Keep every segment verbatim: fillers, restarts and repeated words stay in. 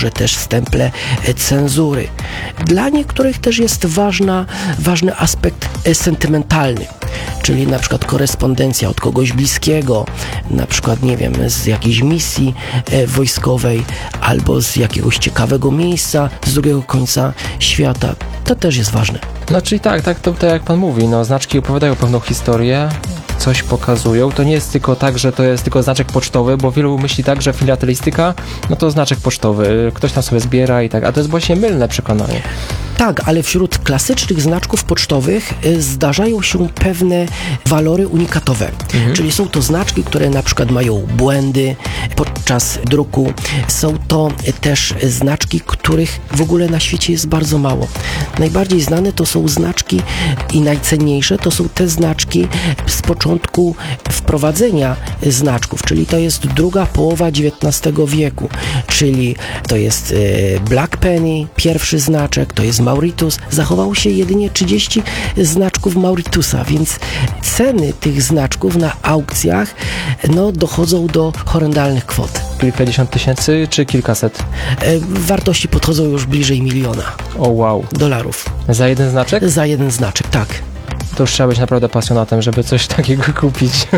może też stemple cenzury. Dla niektórych też jest ważna, ważny aspekt sentymentalny, czyli na przykład korespondencja od kogoś bliskiego, na przykład, nie wiem, z jakiejś misji wojskowej albo z jakiegoś ciekawego miejsca z drugiego końca świata. To też jest ważne. No czyli tak, tak, to, to jak pan mówi, no znaczki opowiadają pewną historię, coś pokazują. To nie jest tylko tak, że to jest tylko znaczek pocztowy, bo wielu myśli tak, że filatelistyka, no to znaczek pocztowy, ktoś tam sobie zbiera i tak, a to jest właśnie mylne przekonanie. Tak, ale wśród klasycznych znaczków pocztowych y, zdarzają się pewne walory unikatowe. Mhm. Czyli są to znaczki, które na przykład mają błędy podczas druku. Są to y, też znaczki, których w ogóle na świecie jest bardzo mało. Najbardziej znane to są znaczki i najcenniejsze to są te znaczki z początku wprowadzenia znaczków, czyli to jest druga połowa dziewiętnastego wieku, czyli to jest y, Black Penny, pierwszy znaczek, to jest Mauritius. Zachowało się jedynie trzydzieści znaczków Mauritiusa, więc ceny tych znaczków na aukcjach no, dochodzą do horrendalnych kwot. Kilkadziesiąt tysięcy czy kilkaset? E, wartości podchodzą już bliżej miliona. O wow. Dolarów. Za jeden znaczek? Za jeden znaczek, tak. To już trzeba być naprawdę pasjonatem, żeby coś takiego kupić. E,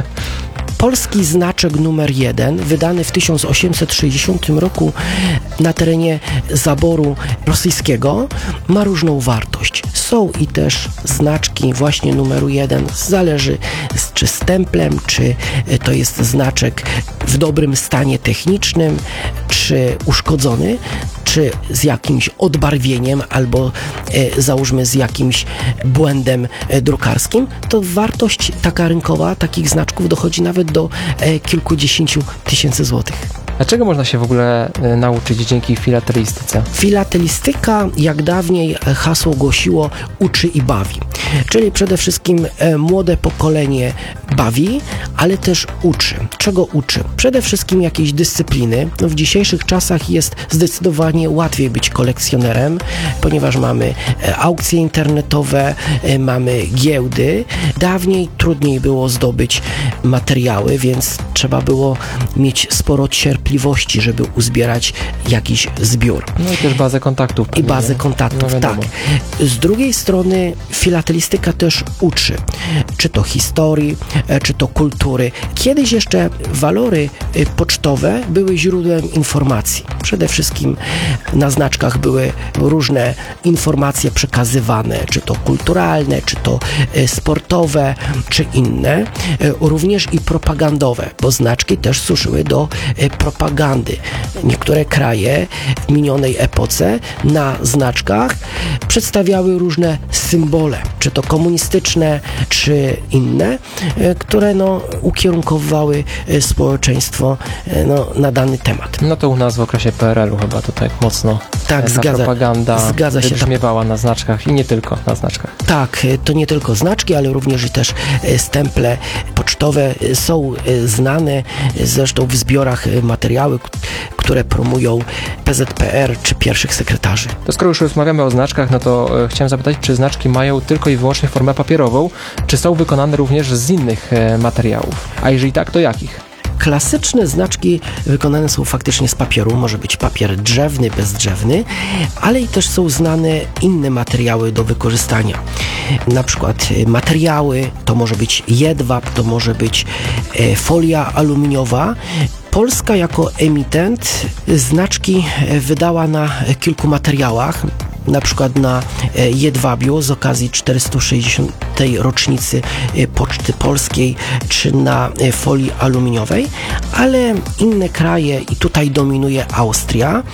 Polski znaczek numer jeden, wydany w tysiąc osiemset sześćdziesiątym roku na terenie zaboru rosyjskiego, ma różną wartość. Są i też znaczki właśnie numeru jeden, zależy czy stemplem, czy to jest znaczek w dobrym stanie technicznym, czy uszkodzony, czy z jakimś odbarwieniem, albo e, załóżmy z jakimś błędem e, drukarskim, to wartość taka rynkowa takich znaczków dochodzi nawet do e, kilkudziesięciu tysięcy złotych. A czego można się w ogóle e, nauczyć dzięki filatelistyce? Filatelistyka, jak dawniej hasło głosiło, uczy i bawi. Czyli przede wszystkim e, młode pokolenie bawi, ale też uczy. Czego uczy? Przede wszystkim jakiejś dyscypliny. No, w dzisiejszych czasach jest zdecydowanie łatwiej być kolekcjonerem, ponieważ mamy e, aukcje internetowe, e, mamy giełdy. Dawniej trudniej było zdobyć materiały, więc trzeba było mieć sporo cierpliwości, żeby uzbierać jakiś zbiór. No i też bazę kontaktów. I bazę kontaktów, no tak. Z drugiej strony filatelistyka też uczy, czy to historii, czy to kultury. Kiedyś jeszcze walory pocztowe były źródłem informacji. Przede wszystkim na znaczkach były różne informacje przekazywane, czy to kulturalne, czy to sportowe, czy inne. Również i propagandowe, bo znaczki też służyły do propagandy. Niektóre kraje w minionej epoce na znaczkach przedstawiały różne symbole, czy to komunistyczne, czy inne, które no, ukierunkowały społeczeństwo no, na dany temat. No to u nas w okresie P R L u chyba tutaj mocno tak, ta zgadza, propaganda zgadza się, wybrzmiewała na znaczkach i nie tylko na znaczkach. Tak, to nie tylko znaczki, ale również i też stemple pocztowe są znane, zresztą w zbiorach materiały, które promują P Z P R czy pierwszych sekretarzy. To skoro już rozmawiamy o znaczkach, no to e, chciałem zapytać, czy znaczki mają tylko i wyłącznie formę papierową, czy są wykonane również z innych e, materiałów? A jeżeli tak, to jakich? Klasyczne znaczki wykonane są faktycznie z papieru, może być papier drzewny, bezdrzewny, ale i też są znane inne materiały do wykorzystania. Na przykład materiały, to może być jedwab, to może być e, folia aluminiowa. Polska jako emitent znaczki wydała na kilku materiałach, na przykład na jedwabiu z okazji czterysta sześćdziesiątej rocznicy Poczty Polskiej, czy na folii aluminiowej, ale inne kraje, i tutaj dominuje Austria,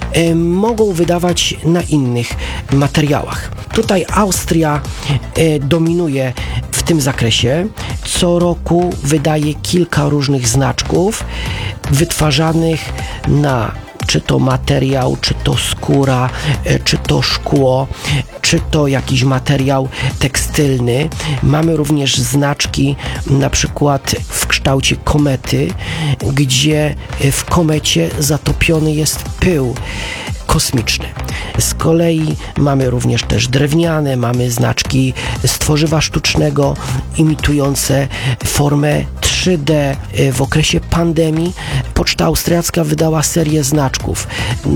mogą wydawać na innych materiałach. Tutaj Austria dominuje w tym zakresie. Co roku wydaje kilka różnych znaczków wytwarzanych na czy to materiał, czy to skóra, czy to szkło, czy to jakiś materiał tekstylny. Mamy również znaczki na przykład w kształcie komety, gdzie w komecie zatopiony jest pył kosmiczny. Z kolei mamy również też drewniane, mamy znaczki z tworzywa sztucznego imitujące formę trzy D. W okresie pandemii Poczta Austriacka wydała serię znaczków